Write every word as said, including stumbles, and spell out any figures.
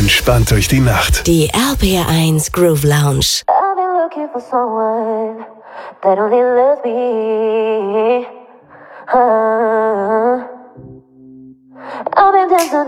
entspannt durch die Nacht. Die R P R eins Groove Lounge. I've been looking for someone that only loves me. Uh, I've been dancing